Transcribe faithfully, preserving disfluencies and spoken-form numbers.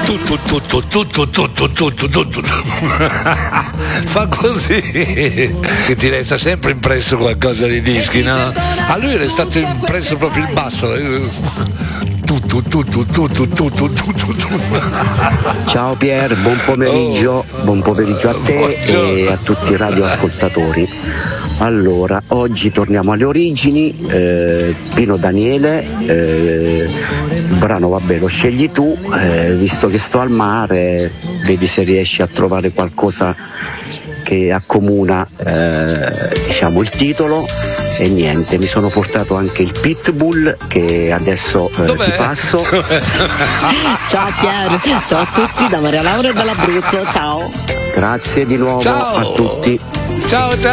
tutto tutto tutto tutto tutto tutto fa così che ti resta sempre impresso qualcosa di dischi, no? A lui è stato impresso proprio il basso. Tutto tutto tutto tutto tutto. Ciao Pier, buon pomeriggio, oh, buon pomeriggio a te buongiorno. E a tutti i radioascoltatori. Allora, oggi torniamo alle origini, eh, Pino Daniele, eh, il brano vabbè lo scegli tu, eh, visto che sto al mare, vedi se riesci a trovare qualcosa che accomuna eh, diciamo il titolo. E niente, mi sono portato anche il Pitbull che adesso eh, ti passo. Ciao Pier, ciao a tutti da Maria Laura e dall'Abruzzo, ciao. Grazie di nuovo ciao. A tutti. Ciao ciao.